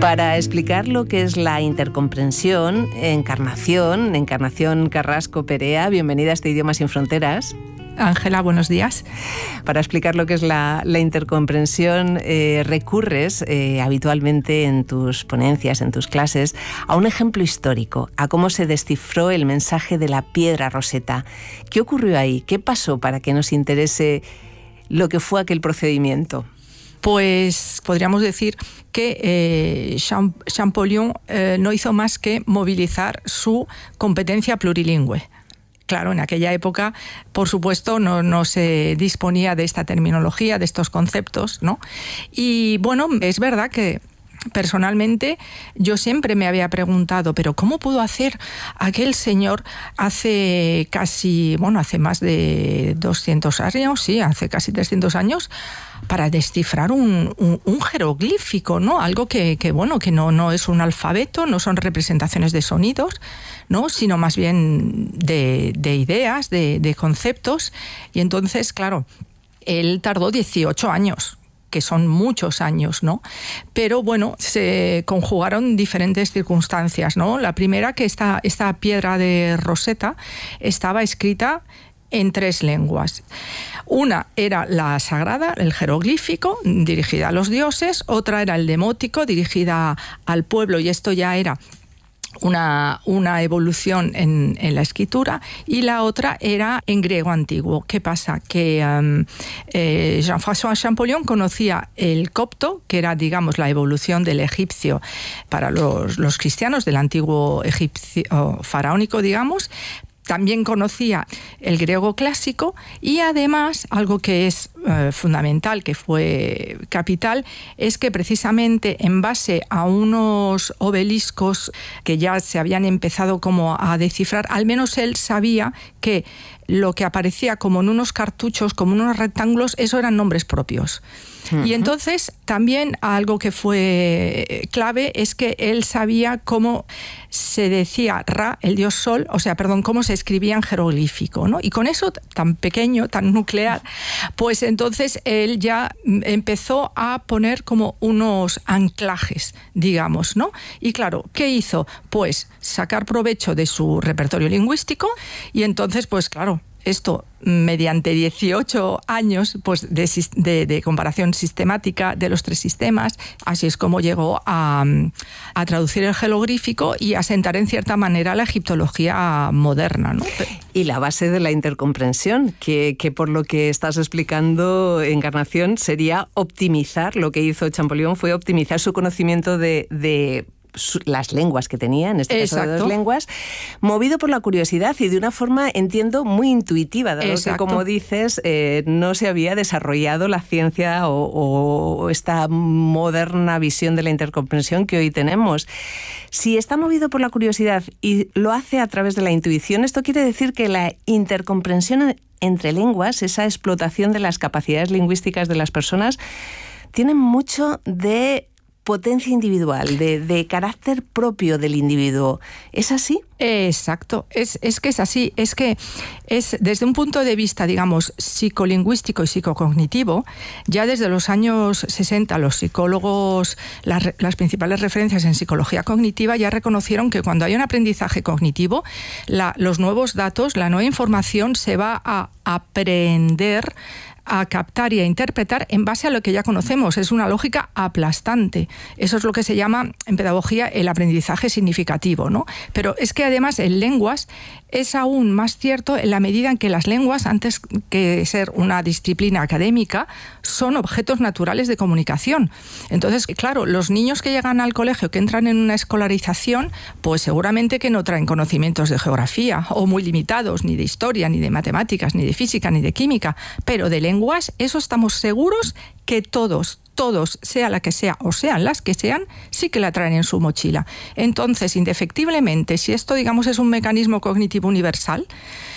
Para explicar lo que es la intercomprensión, Encarnación Carrasco Perea, bienvenida a este Idioma sin Fronteras. Ángela, buenos días. Para explicar lo que es la intercomprensión, recurres habitualmente en tus ponencias, en tus clases, a un ejemplo histórico, a cómo se descifró el mensaje de la piedra Rosetta. ¿Qué ocurrió ahí? ¿Qué pasó para que nos interese lo que fue aquel procedimiento? Pues podríamos decir que Champollion no hizo más que movilizar su competencia plurilingüe. Claro, en aquella época, por supuesto, no se disponía de esta terminología, de estos conceptos, ¿no? Y bueno, es verdad que personalmente yo siempre me había preguntado, pero ¿cómo pudo hacer aquel señor hace más de 200 años, sí, hace casi 300 años, para descifrar un jeroglífico, ¿no? Algo que no es un alfabeto, no son representaciones de sonidos, ¿no? Sino más bien de ideas, de conceptos. Y entonces, claro, él tardó 18 años, que son muchos años, ¿no? Pero bueno, se conjugaron diferentes circunstancias, ¿no? La primera, que esta piedra de Rosetta estaba escrita en 3 lenguas. Una era la sagrada, el jeroglífico, dirigida a los dioses. Otra era el demótico, dirigida al pueblo, y esto ya era una evolución en la escritura. Y la otra era en griego antiguo. ¿Qué pasa? Que Jean-François Champollion conocía el copto, que era, digamos, la evolución del egipcio para los cristianos, del antiguo egipcio faraónico, digamos. También conocía el griego clásico, y además, algo que es fundamental, que fue capital, es que precisamente en base a unos obeliscos que ya se habían empezado como a descifrar, al menos él sabía que lo que aparecía como en unos cartuchos, como en unos rectángulos, eso eran nombres propios. Y entonces también algo que fue clave es que él sabía cómo se decía Ra, el dios sol, cómo se escribía en jeroglífico, ¿no? Y con eso tan pequeño, tan nuclear, pues entonces él ya empezó a poner como unos anclajes, digamos, ¿no? Y claro, ¿qué hizo? Pues sacar provecho de su repertorio lingüístico, y entonces, pues claro, esto mediante 18 años pues de comparación sistemática de los 3 sistemas, así es como llegó a traducir el jeroglífico y a sentar en cierta manera la egiptología moderna, ¿no? Y la base de la intercomprensión, que por lo que estás explicando, Encarnación, sería optimizar. Lo que hizo Champollion fue optimizar su conocimiento de las lenguas que tenía, en este caso de 2 lenguas, movido por la curiosidad y de una forma, entiendo, muy intuitiva, dado que, como dices, no se había desarrollado la ciencia o esta moderna visión de la intercomprensión que hoy tenemos. Si está movido por la curiosidad y lo hace a través de la intuición, esto quiere decir que la intercomprensión entre lenguas, esa explotación de las capacidades lingüísticas de las personas, tiene mucho de potencia individual, de carácter propio del individuo. ¿Es así? Exacto, es que es así, es que es desde un punto de vista, digamos, psicolingüístico y psicocognitivo. Ya desde los años 60 los psicólogos, las principales referencias en psicología cognitiva ya reconocieron que cuando hay un aprendizaje cognitivo, los nuevos datos, la nueva información se va a aprender, a captar y a interpretar en base a lo que ya conocemos. Es una lógica aplastante. Eso es lo que se llama en pedagogía el aprendizaje significativo, ¿no? Pero es que además en lenguas es aún más cierto en la medida en que las lenguas, antes que ser una disciplina académica, son objetos naturales de comunicación. Entonces, claro, los niños que llegan al colegio, que entran en una escolarización, pues seguramente que no traen conocimientos de geografía, o muy limitados, ni de historia, ni de matemáticas, ni de física, ni de química, pero de lenguas, eso estamos seguros que todos, sea la que sea o sean las que sean, sí que la traen en su mochila. Entonces, indefectiblemente, si esto, digamos, es un mecanismo cognitivo universal,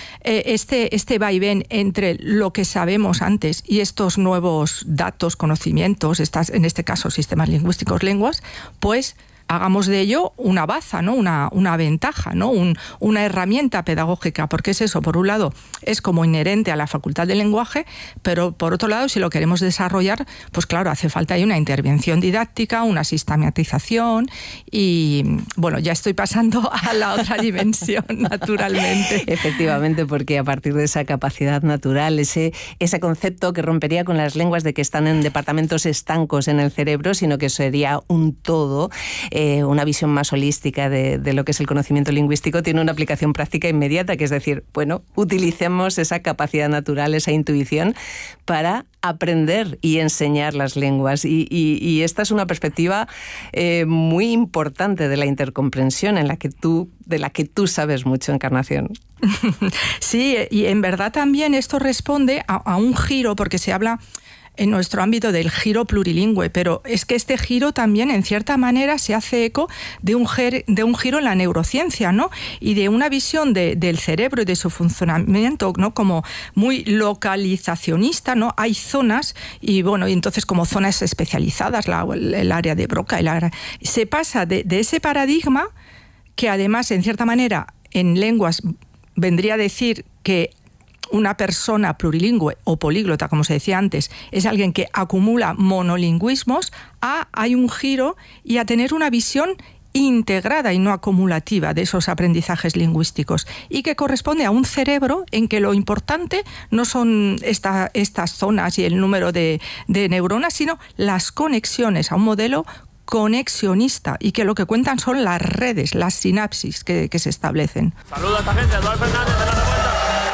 este vaivén entre lo que sabemos antes y estos nuevos datos, conocimientos, en este caso sistemas lingüísticos, lenguas, pues hagamos de ello una baza, ¿no? Una ventaja, ¿no? Una herramienta pedagógica, porque es eso, por un lado, es como inherente a la facultad del lenguaje, pero por otro lado, si lo queremos desarrollar, pues claro, hace falta ahí una intervención didáctica, una sistematización y, bueno, ya estoy pasando a la otra dimensión, naturalmente. Efectivamente, porque a partir de esa capacidad natural, ese concepto que rompería con las lenguas de que están en departamentos estancos en el cerebro, sino que sería un todo, una visión más holística de lo que es el conocimiento lingüístico, tiene una aplicación práctica inmediata, que es decir, bueno, utilicemos esa capacidad natural, esa intuición para aprender y enseñar las lenguas. Y esta es una perspectiva muy importante de la intercomprensión de la que tú sabes mucho, Encarnación. Sí, y en verdad también esto responde a un giro, porque se habla en nuestro ámbito del giro plurilingüe, pero es que este giro también en cierta manera se hace eco de un giro en la neurociencia, ¿no? Y de una visión del cerebro y de su funcionamiento, ¿no? Como muy localizacionista, ¿no? Hay zonas y bueno, y entonces como zonas especializadas, el área de Broca, se pasa de ese paradigma que además en cierta manera en lenguas vendría a decir que una persona plurilingüe o políglota, como se decía antes, es alguien que acumula monolingüismos, hay un giro y a tener una visión integrada y no acumulativa de esos aprendizajes lingüísticos y que corresponde a un cerebro en que lo importante no son estas zonas y el número de neuronas, sino las conexiones, a un modelo conexionista y que lo que cuentan son las redes, las sinapsis que se establecen. Saluda a esta gente, Eduardo Fernández de la Revuelta.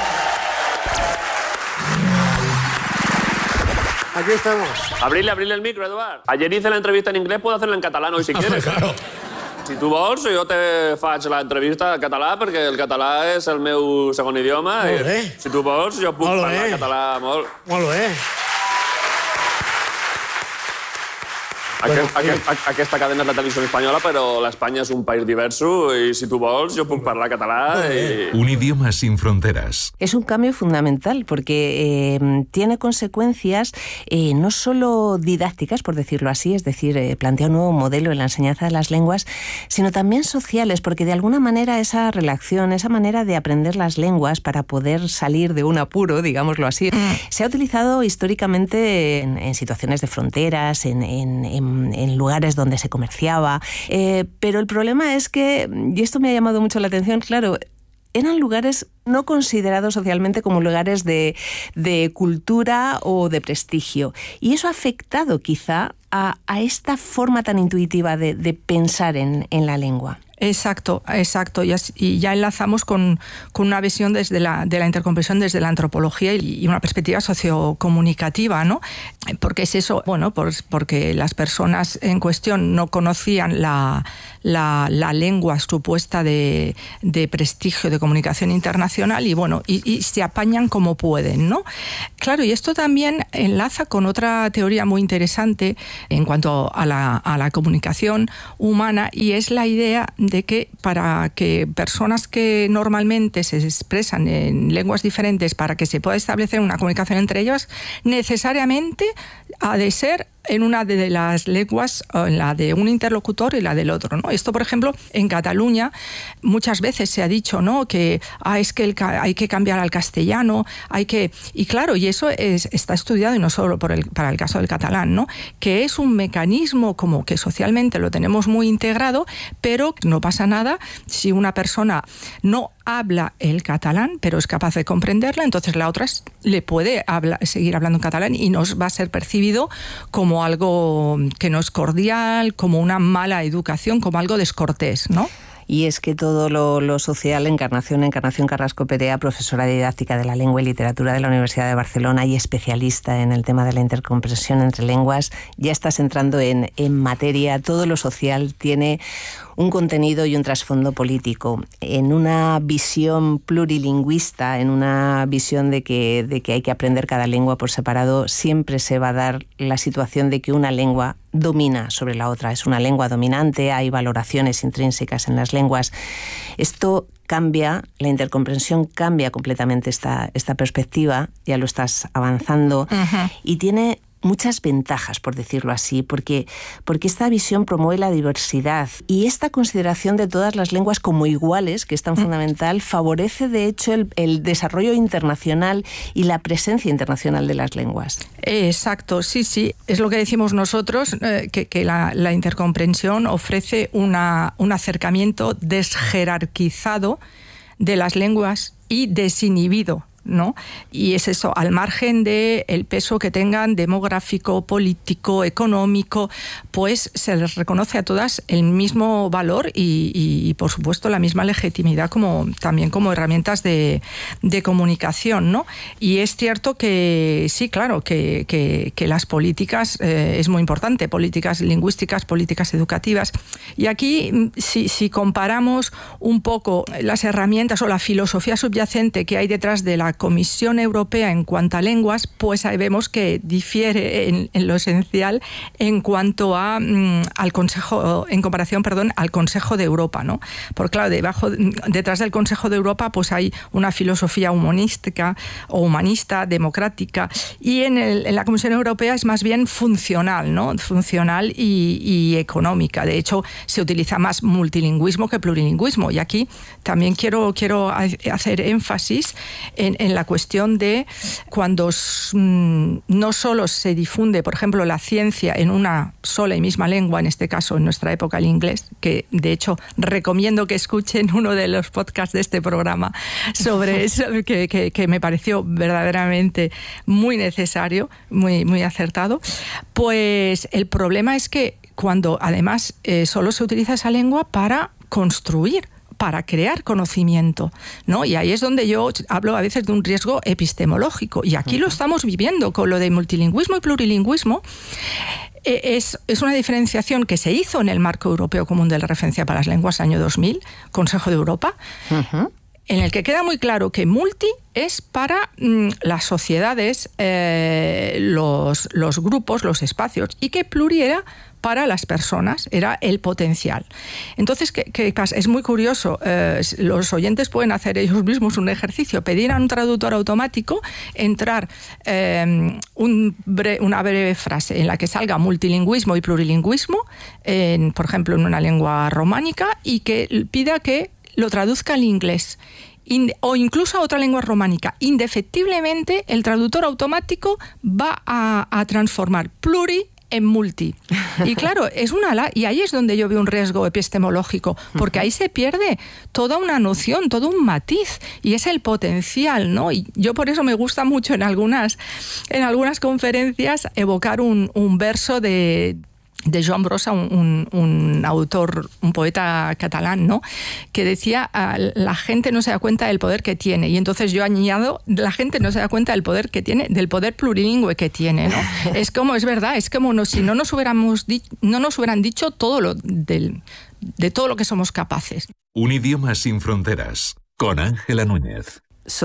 Aquí estamos. Abrirle el micro, Eduard. Ayer hice la entrevista en inglés, puedo hacerla en catalán hoy si quieres. Claro. Si tu vols, jo faig l'entrevista en català, perquè el català és el meu segon idioma. Molt bé. Si tu vols, jo puc parlar català molt. Molt bé. Aquesta cadena és la televisió espanyola, però l'Espanya és un país diverso i si tu vols, jo puc parlar català. Un idioma sin fronteras. Es un cambio fundamental porque tiene consecuencias no solo didácticas, por decirlo así, es decir, plantea un nuevo modelo en la enseñanza de las lenguas, sino también sociales, porque de alguna manera esa relación, esa manera de aprender las lenguas para poder salir de un apuro, digámoslo así, se ha utilizado históricamente en situaciones de fronteras, en lugares donde se comerciaba, pero el problema es que, y esto me ha llamado mucho la atención, claro, eran lugares no considerados socialmente como lugares de cultura o de prestigio. Y eso ha afectado quizá a esta forma tan intuitiva de pensar en la lengua. Exacto. Y ya enlazamos con una visión de la intercomprensión desde la antropología y una perspectiva sociocomunicativa, ¿no? Porque es eso, bueno, porque las personas en cuestión no conocían la lengua supuesta de prestigio, de comunicación internacional y bueno, y se apañan como pueden, ¿no? Claro, y esto también enlaza con otra teoría muy interesante en cuanto a la comunicación humana y es la idea de que para que personas que normalmente se expresan en lenguas diferentes, para que se pueda establecer una comunicación entre ellas, necesariamente ha de ser en una de las lenguas, en la de un interlocutor y la del otro, ¿no? Esto, por ejemplo, en Cataluña muchas veces se ha dicho, ¿no? Que es que hay que cambiar al castellano, y claro, y eso está estudiado y no solo para el caso del catalán, ¿no? Que es un mecanismo como que socialmente lo tenemos muy integrado, pero no pasa nada si una persona no habla el catalán, pero es capaz de comprenderla, entonces la otra le puede seguir hablando en catalán y no va a ser percibido como algo que no es cordial, como una mala educación, como algo descortés, ¿no? Y es que todo lo social, Encarnación Carrasco Perea, profesora de didáctica de la lengua y literatura de la Universidad de Barcelona y especialista en el tema de la intercomprensión entre lenguas, ya estás entrando en materia. Todo lo social tiene un contenido y un trasfondo político. En una visión plurilingüista, en una visión de que hay que aprender cada lengua por separado, siempre se va a dar la situación de que una lengua domina sobre la otra. Es una lengua dominante, hay valoraciones intrínsecas en las lenguas. Esto cambia, la intercomprensión cambia completamente esta perspectiva, ya lo estás avanzando, y tiene muchas ventajas, por decirlo así, porque esta visión promueve la diversidad y esta consideración de todas las lenguas como iguales, que es tan fundamental, favorece de hecho el desarrollo internacional y la presencia internacional de las lenguas. Exacto, sí. Es lo que decimos nosotros, que la intercomprensión ofrece un acercamiento desjerarquizado de las lenguas y desinhibido, ¿no? Y es eso, al margen del peso que tengan demográfico, político, económico, pues se les reconoce a todas el mismo valor y por supuesto la misma legitimidad también como herramientas de comunicación, ¿no? Y es cierto que sí, claro, que las políticas es muy importante, políticas lingüísticas, políticas educativas. Y aquí, si comparamos un poco las herramientas o la filosofía subyacente que hay detrás de la Comisión Europea en cuanto a lenguas, pues ahí vemos que difiere en lo esencial en cuanto al Consejo, en comparación, al Consejo de Europa, ¿no? Porque claro, detrás del Consejo de Europa pues hay una filosofía humanista, democrática, y en la Comisión Europea es más bien funcional, ¿no? Funcional y económica. De hecho, se utiliza más multilingüismo que plurilingüismo, y aquí también quiero hacer énfasis en la cuestión de cuando no solo se difunde, por ejemplo, la ciencia en una sola y misma lengua, en este caso en nuestra época el inglés, que de hecho recomiendo que escuchen uno de los podcasts de este programa sobre eso, que me pareció verdaderamente muy necesario, muy acertado. Pues el problema es que cuando además solo se utiliza esa lengua para construir, para crear conocimiento, ¿no? Y ahí es donde yo hablo a veces de un riesgo epistemológico, y aquí lo estamos viviendo con lo de multilingüismo y plurilingüismo. Es una diferenciación que se hizo en el Marco Europeo Común de la Referencia para las Lenguas, año 2000, Consejo de Europa, en el que queda muy claro que multi es para las sociedades, los grupos, los espacios, y que pluri era para las personas, era el potencial. Entonces, ¿qué pasa? Es muy curioso. Los oyentes pueden hacer ellos mismos un ejercicio, pedir a un traductor automático, entrar una breve frase en la que salga multilingüismo y plurilingüismo, por ejemplo, en una lengua románica, y que pida que lo traduzca al inglés. O incluso a otra lengua románica. Indefectiblemente, el traductor automático va a transformar pluri en multi. Y claro, y ahí es donde yo veo un riesgo epistemológico, porque ahí se pierde toda una noción, todo un matiz, y es el potencial, ¿no? Y yo por eso me gusta mucho en algunas conferencias evocar un verso de Joan Brossa, un autor, un poeta catalán, ¿no? Que decía, la gente no se da cuenta del poder que tiene. Y entonces yo añado, la gente no se da cuenta del poder que tiene, del poder plurilingüe que tiene, ¿no? Es verdad, es como si no nos hubieran dicho todo de todo lo que somos capaces. Un idioma sin fronteras, con Ángela Núñez.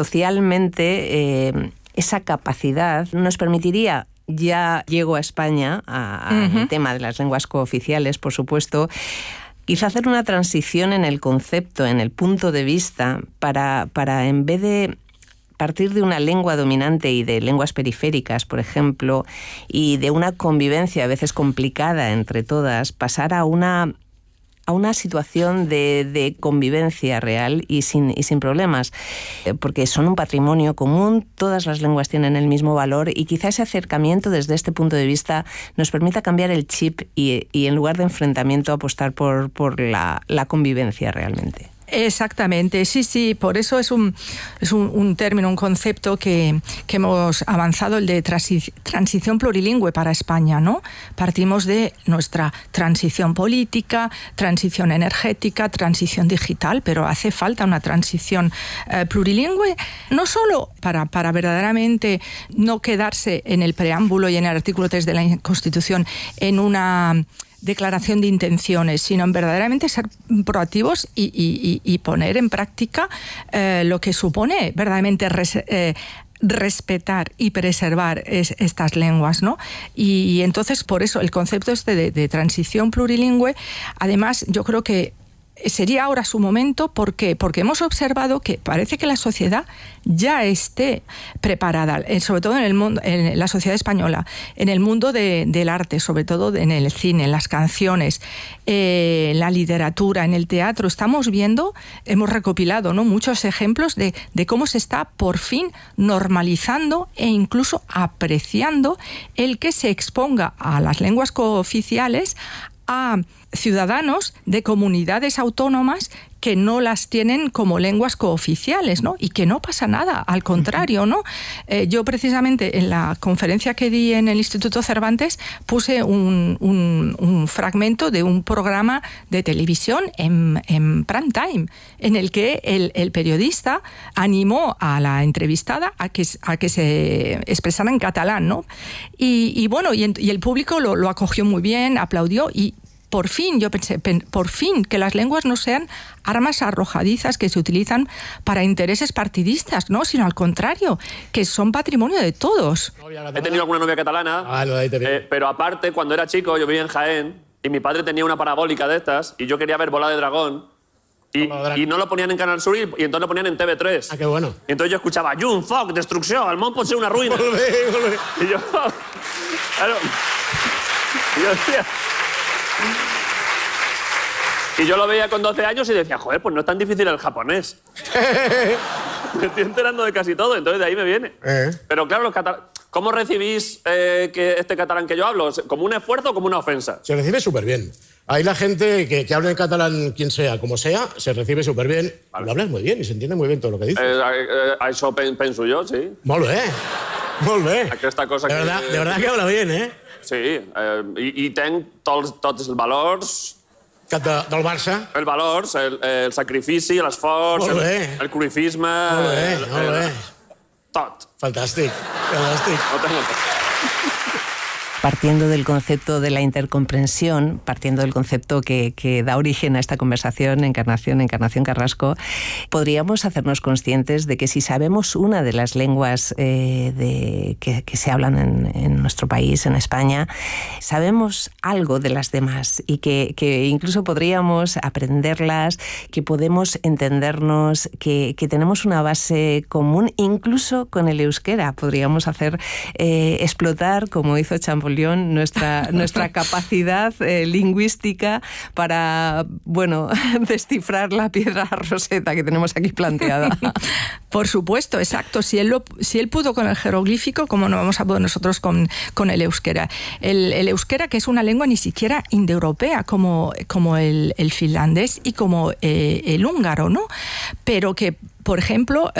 Socialmente, esa capacidad nos permitiría, ya llego a España, al tema de las lenguas cooficiales, por supuesto, quizá hacer una transición en el concepto, en el punto de vista, para en vez de partir de una lengua dominante y de lenguas periféricas, por ejemplo, y de una convivencia a veces complicada entre todas, pasar a una situación de convivencia real y sin problemas, porque son un patrimonio común, todas las lenguas tienen el mismo valor, y quizá ese acercamiento desde este punto de vista nos permita cambiar el chip y en lugar de enfrentamiento apostar por la convivencia realmente. Exactamente, sí, por eso es un término, un concepto que hemos avanzado, el de transición plurilingüe para España, ¿no? Partimos de nuestra transición política, transición energética, transición digital, pero hace falta una transición plurilingüe, no solo para verdaderamente no quedarse en el preámbulo y en el artículo 3 de la Constitución en una declaración de intenciones, sino en verdaderamente ser proactivos y poner en práctica lo que supone verdaderamente respetar y preservar estas lenguas, ¿no? Y entonces, por eso, el concepto de transición plurilingüe, además, yo creo que sería ahora su momento. ¿Por qué? Porque hemos observado que parece que la sociedad ya esté preparada, sobre todo en el mundo, en la sociedad española, en el mundo del arte, sobre todo en el cine, en las canciones, la literatura, en el teatro. Estamos viendo, hemos recopilado, ¿no?, muchos ejemplos de cómo se está por fin normalizando e incluso apreciando el que se exponga a las lenguas cooficiales a ciudadanos de comunidades autónomas que no las tienen como lenguas cooficiales, ¿no? Y que no pasa nada, al contrario, ¿no? Yo precisamente en la conferencia que di en el Instituto Cervantes puse un fragmento de un programa de televisión en prime time, en el que el periodista animó a la entrevistada a que se expresara en catalán, ¿no? Y el público lo acogió muy bien, aplaudió, y por fin, yo pensé, por fin, que las lenguas no sean armas arrojadizas que se utilizan para intereses partidistas, ¿no? Sino al contrario, que son patrimonio de todos. He tenido alguna novia catalana, pero aparte, cuando era chico, yo vivía en Jaén y mi padre tenía una parabólica de estas y yo quería ver Bola de Dragón y no lo ponían en Canal Sur y entonces lo ponían en TV3. Ah, qué bueno. Y entonces yo escuchaba Llum, foc, destrucció, el món pot ser una ruïna. Volve. Y yo... Claro, y yo decía... Y yo lo veía con 12 años y decía, joder, pues no es tan difícil el japonés. Me estoy enterando de casi todo, entonces de ahí me viene. Pero claro, los ¿cómo recibís que este catalán que yo hablo? ¿Como un esfuerzo o como una ofensa? Se recibe súper bien. Ahí la gente que habla en catalán, quien sea, como sea, se recibe súper bien. Vale. Lo hablas muy bien y se entiende muy bien todo lo que dices. Això penso jo, sí. Molt bé. Molt bé. Aquesta cosa de verdad que habla bien, ¿eh? Sí, i tenc tots els valors... Del Barça. Els valors, el sacrifici, l'esforç, el cruifisme... Molt bé. Tot. Fantàstic. No tengo... Partiendo del concepto de la intercomprensión, partiendo del concepto que da origen a esta conversación, Encarnación Carrasco, podríamos hacernos conscientes de que si sabemos una de las lenguas que se hablan en nuestro país, en España, sabemos algo de las demás y que incluso podríamos aprenderlas, que podemos entendernos, que tenemos una base común, incluso con el euskera. Podríamos hacer explotar, como hizo Champollion, nuestra capacidad lingüística para, descifrar la piedra Rosetta que tenemos aquí planteada. Por supuesto, exacto. Si él pudo con el jeroglífico, ¿cómo no vamos a poder nosotros con el euskera? El euskera, que es una lengua ni siquiera indoeuropea, como el finlandés y como el húngaro, ¿no? Pero que, por ejemplo,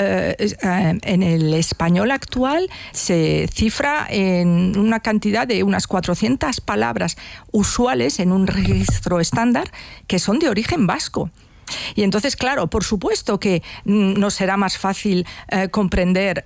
en el español actual se cifra en una cantidad de unas 400 palabras usuales en un registro estándar que son de origen vasco. Y entonces, claro, por supuesto que nos será más fácil comprender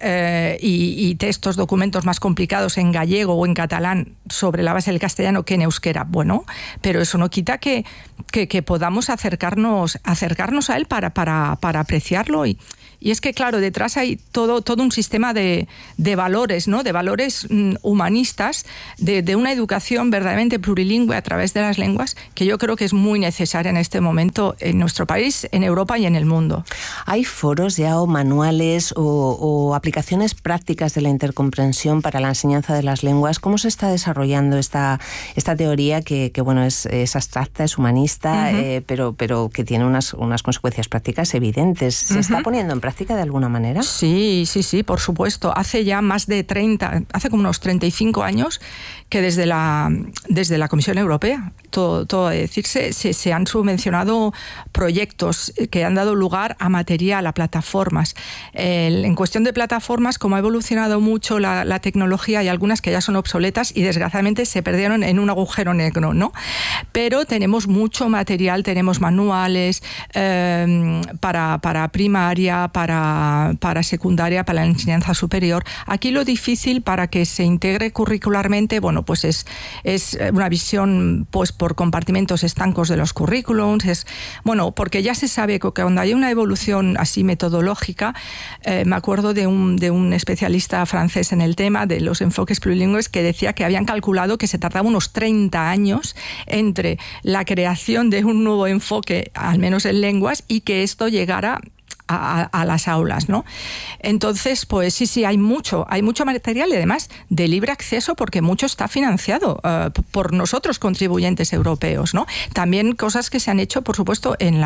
y textos, documentos más complicados en gallego o en catalán sobre la base del castellano que en euskera. Bueno, pero eso no quita que podamos acercarnos a él para apreciarlo. Y es que, claro, detrás hay todo un sistema de valores, ¿no? De valores humanistas, de una educación verdaderamente plurilingüe a través de las lenguas, que yo creo que es muy necesaria en este momento en nuestro país, en Europa y en el mundo. ¿Hay foros ya o manuales o aplicaciones prácticas de la intercomprensión para la enseñanza de las lenguas? ¿Cómo se está desarrollando esta teoría que es abstracta, es humanista, pero que tiene unas consecuencias prácticas evidentes? ¿Se está poniendo en práctica de alguna manera? Sí, por supuesto. Hace ya hace como unos 35 años que desde la Comisión Europea, todo a decirse, se han subvencionado proyectos que han dado lugar a material, a plataformas. En cuestión de plataformas, como ha evolucionado mucho la tecnología, hay algunas que ya son obsoletas y desgraciadamente se perdieron en un agujero negro, ¿no? Pero tenemos mucho material, tenemos manuales para primaria, para secundaria, para la enseñanza superior. Aquí lo difícil para que se integre curricularmente, bueno, pues es una visión pues por compartimentos estancos de los currículums, bueno, porque ya se sabe que cuando hay una evolución así metodológica, me acuerdo de un especialista francés en el tema de los enfoques plurilingües que decía que habían calculado que se tardaba unos 30 años entre la creación de un nuevo enfoque, al menos en lenguas, y que esto llegara a las aulas, ¿no? Entonces, pues sí, hay mucho material y además de libre acceso porque mucho está financiado por nosotros contribuyentes europeos, ¿no? También cosas que se han hecho, por supuesto, en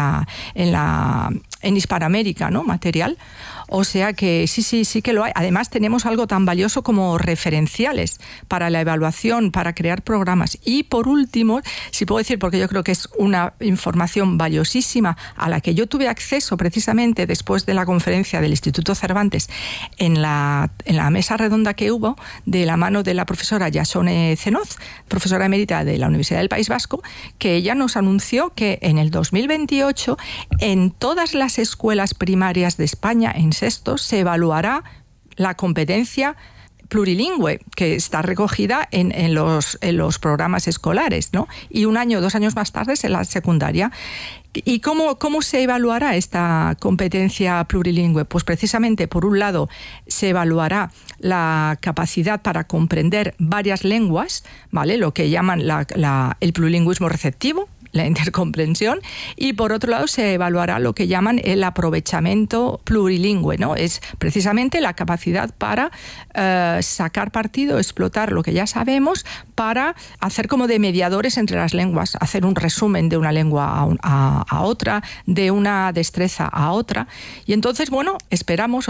Hispanoamérica, ¿no? Material. O sea que sí que lo hay. Además tenemos algo tan valioso como referenciales para la evaluación, para crear programas. Y por último, si puedo decir, porque yo creo que es una información valiosísima a la que yo tuve acceso precisamente después de la conferencia del Instituto Cervantes en la mesa redonda que hubo de la mano de la profesora Jasone Zenoz, profesora emérita de la Universidad del País Vasco, que ella nos anunció que en el 2028 en todas las escuelas primarias de España, en sexto, se evaluará la competencia plurilingüe que está recogida en los programas escolares, ¿no? Y 1 año o 2 años más tarde en la secundaria. ¿Y cómo se evaluará esta competencia plurilingüe? Pues precisamente, por un lado, se evaluará la capacidad para comprender varias lenguas, ¿vale? Lo que llaman el plurilingüismo receptivo, la intercomprensión, y por otro lado se evaluará lo que llaman el aprovechamiento plurilingüe, ¿no? Es precisamente la capacidad para sacar partido, explotar lo que ya sabemos para hacer como de mediadores entre las lenguas, hacer un resumen de una lengua a otra, de una destreza a otra. Y entonces, bueno, esperemos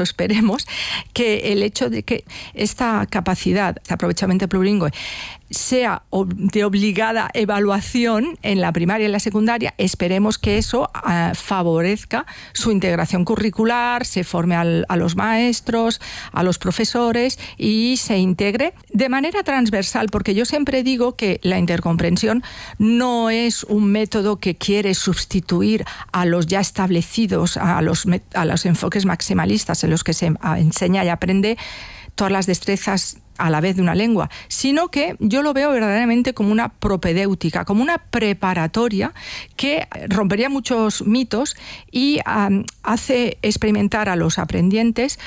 que el hecho de que esta capacidad de aprovechamiento plurilingüe sea de obligada evaluación en la primaria y en la secundaria, esperemos que eso favorezca su integración curricular, se forme a los maestros, a los profesores y se integre de manera transversal, porque yo siempre digo que la intercomprensión no es un método que quiere sustituir a los ya establecidos, a los enfoques maximalistas en los que se enseña y aprende todas las destrezas a la vez de una lengua, sino que yo lo veo verdaderamente como una propedéutica, como una preparatoria que rompería muchos mitos y hace experimentar a los aprendientes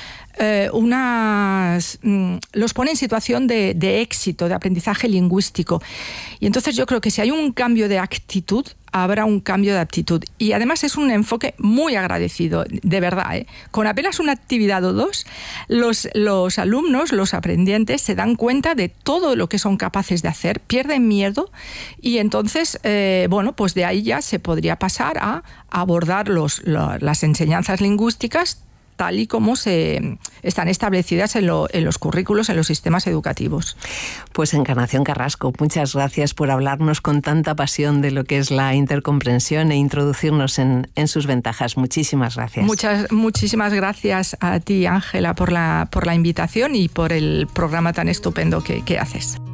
los pone en situación de éxito, de aprendizaje lingüístico. Y entonces yo creo que si hay un cambio de actitud, habrá un cambio de aptitud. Y además es un enfoque muy agradecido, de verdad, ¿eh? Con apenas una actividad o dos, los alumnos, los aprendientes, se dan cuenta de todo lo que son capaces de hacer, pierden miedo y entonces, bueno, pues de ahí ya se podría pasar a abordar las enseñanzas lingüísticas tal y como se están establecidas en los currículos, en los sistemas educativos. Pues Encarnación Carrasco, muchas gracias por hablarnos con tanta pasión de lo que es la intercomprensión e introducirnos en sus ventajas. Muchísimas gracias. Muchísimas gracias a ti, Ángela, por la invitación y por el programa tan estupendo que haces.